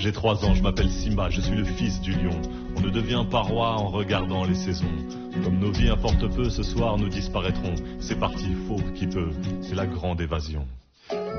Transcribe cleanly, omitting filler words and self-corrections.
J'ai 3 ans, je m'appelle Simba, je suis le fils du lion. On ne devient pas roi en regardant les saisons. Comme nos vies importent peu, ce soir nous disparaîtrons. C'est parti, faux qui peut, c'est la grande évasion.